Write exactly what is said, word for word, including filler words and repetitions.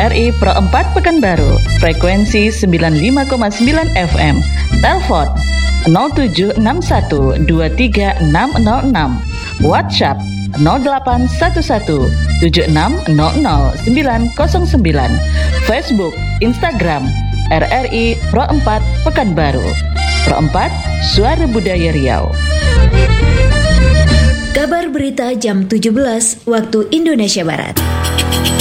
R I Pro empat Pekanbaru, frekuensi sembilan puluh lima koma sembilan F M. Telepon nol tujuh enam satu dua tiga enam nol enam. WhatsApp nol delapan satu satu tujuh enam nol nol sembilan nol sembilan. Facebook, Instagram R R I Pro empat Pekanbaru. Pro empat, Suara Budaya Riau. Kabar berita jam tujuh belas waktu Indonesia Barat.